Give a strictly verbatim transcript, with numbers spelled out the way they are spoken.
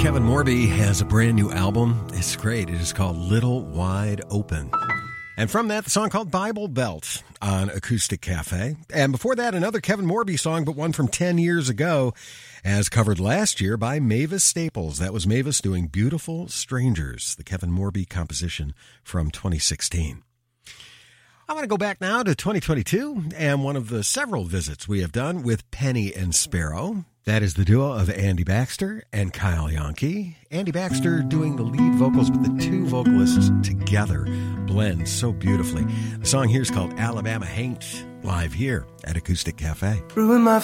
Kevin Morby has a brand new album. It's great. It is called Little Wide Open. And from that, the song called Bible Belt on Acoustic Cafe. And before that, another Kevin Morby song, but one from ten years ago, as covered last year by Mavis Staples. That was Mavis doing Beautiful Strangers, the Kevin Morby composition from twenty sixteen. I want to go back now to twenty twenty-two and one of the several visits we have done with Penny and Sparrow. That is the duo of Andy Baxter and Kyle Yonke. Andy Baxter doing the lead vocals, but the two vocalists together blend so beautifully. The song here is called Alabama Haint, live here at Acoustic Cafe. Ruin my